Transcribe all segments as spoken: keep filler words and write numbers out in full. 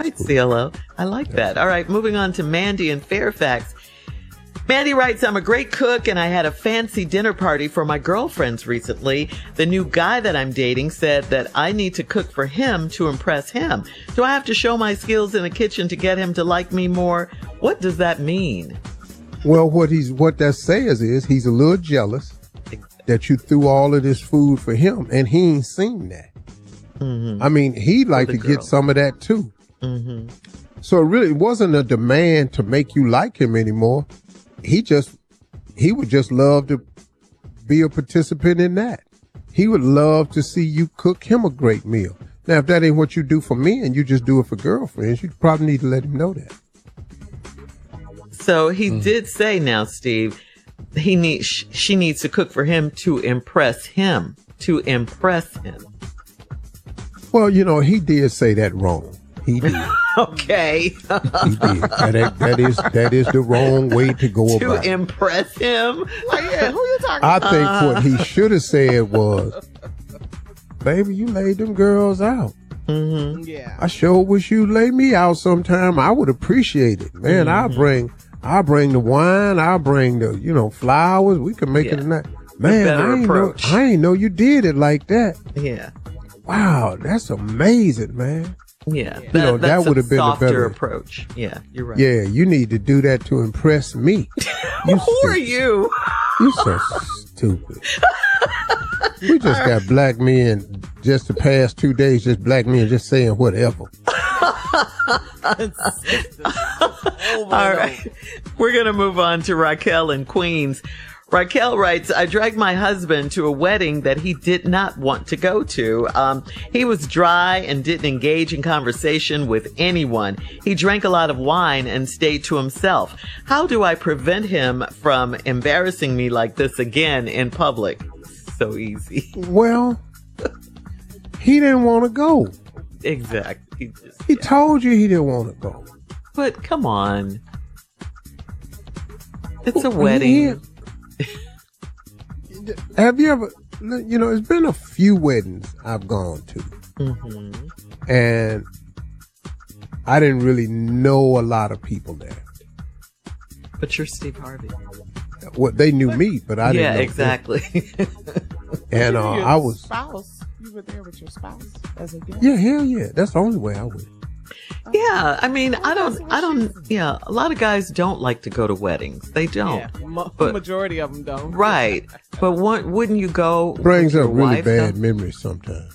right, C L O. I like that. All right, moving on to Mandy in Fairfax. Mandy writes, I'm a great cook and I had a fancy dinner party for my girlfriends recently. The new guy that I'm dating said that I need to cook for him to impress him. Do I have to show my skills in the kitchen to get him to like me more? What does that mean? Well, what he's what that says is he's a little jealous that you threw all of this food for him and he ain't seen that. Mm-hmm. I mean, he'd like to girl. get some of that too. Mm-hmm. So it really wasn't a demand to make you like him anymore. He just, he would just love to be a participant in that. He would love to see you cook him a great meal. Now, if that ain't what you do for men and you just do it for girlfriends, you probably need to let him know that. So he mm. did say now, Steve, he needs, she needs to cook for him to impress him, to impress him. Well, you know, he did say that wrong. He did. Okay. He did. That, that is that is the wrong way to go to about it. To impress him? Like, yeah, who you talking I about? think uh, what he should have said was, baby, you laid them girls out. Mm-hmm. Yeah. I sure wish you'd lay me out sometime. I would appreciate it. Man, mm-hmm. I'll bring I'll bring the wine, I'll bring the, you know, flowers. We can make yeah. it a night. Man, I ain't, know, I ain't know you did it like that. Yeah. Wow, that's amazing, man. Yeah, you know, that would have been a better approach. Yeah, you're right. Yeah, you need to do that to impress me. You Who stupid. are you? You're so stupid. We just got black men just the past two days, just black men just saying whatever. All right, we're going to move on to Raquel in Queens. Raquel writes, I dragged my husband to a wedding that he did not want to go to. Um, he was dry and didn't engage in conversation with anyone. He drank a lot of wine and stayed to himself. How do I prevent him from embarrassing me like this again in public? So easy. Well, he didn't want to go. Exactly. He, just, he yeah. told you he didn't want to go. But come on. It's a wedding. Have you ever, you know, it's been a few weddings I've gone to. Mm-hmm. And I didn't really know a lot of people there. But you're Steve Harvey. Well, they knew me, but I didn't yeah, know exactly. And uh, I was... spouse. You were there with your spouse as a guest? Yeah, hell yeah. That's the only way I went. Yeah, I mean, I don't, I don't, yeah, a lot of guys don't like to go to weddings. They don't. Yeah, ma- but, majority of them don't. Right. But what, wouldn't you go? Brings up really wife, bad though? memories sometimes.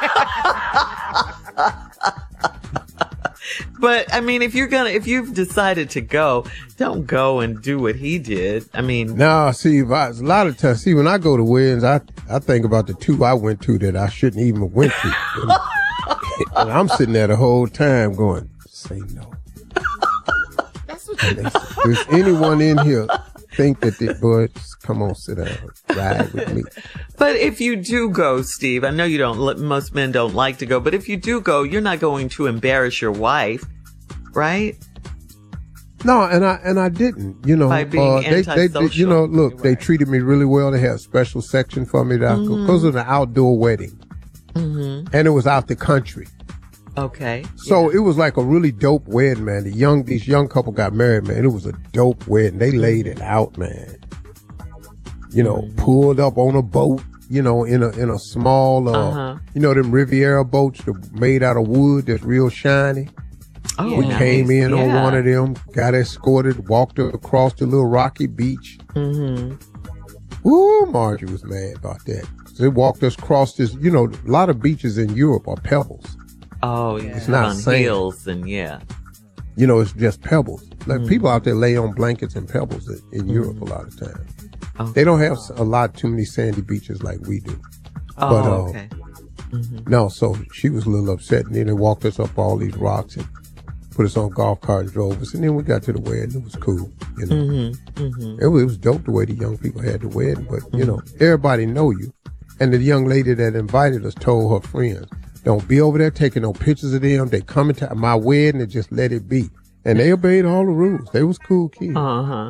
But, I mean, if you're gonna, if you've decided to go, don't go and do what he did. I mean. No, see, if I, a lot of times, see, when I go to weddings, I, I think about the two I went to that I shouldn't even went to. And I'm sitting there the whole time going, say no. That's what you Does anyone in here think that the boy, just come on, sit down, ride with me? But if you do go, Steve, I know you don't, most men don't like to go, but if you do go, you're not going to embarrass your wife, right? No, and I and I didn't, you know. By being uh, they, they, they, you know, look, right. They treated me really well. They had a special section for me that I Mm-hmm. because of the outdoor wedding. Mm-hmm. And it was out the country. Okay. So yeah. it was like a really dope wedding, man. The young, these young couple got married, man. It was a dope wedding. They laid it out, man. You know, Mm-hmm. pulled up on a boat, you know, in a, in a small, uh, Uh-huh. you know, them Riviera boats that made out of wood that's real shiny. Oh, We nice. came in yeah. on one of them, got escorted, walked across the little rocky beach. Mm-hmm. Ooh, Margie was mad about that. They walked us across this, you know, a lot of beaches in Europe are pebbles. Oh, yeah. It's not on sand. heels and yeah. You know, it's just pebbles. Like Mm. people out there lay on blankets and pebbles in, in Mm. Europe a lot of times. Okay. They don't have a lot too many sandy beaches like we do. Oh, but, uh, okay. Mm-hmm. No, so she was a little upset, and then they walked us up all these rocks and put us on golf carts, drove us, and then we got to the wedding. It was cool, you know. Mm-hmm. Mm-hmm. It, was, it was dope the way the young people had the wedding, but you know, everybody know you. And the young lady that invited us told her friends, don't be over there taking no pictures of them. They coming to my wedding and just let it be. And they obeyed all the rules. They was cool kids. Uh-huh.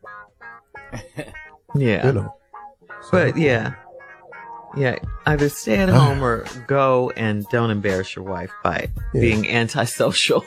Yeah. You know. So, But yeah. Yeah. Either stay at home or go and don't embarrass your wife by Yeah. being antisocial.